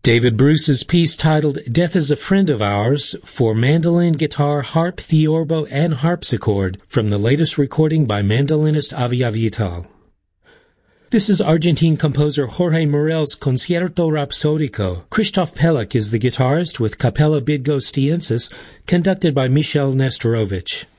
David Bruce's piece titled Death is a Friend of Ours for mandolin, guitar, harp, theorbo, and harpsichord from the latest recording by mandolinist Avia Vital. This is Argentine composer Jorge Morel's Concierto Rhapsodico. Krzysztof Pelek is the guitarist with Capella Bydgoszcz, conducted by Michel Nesterovich.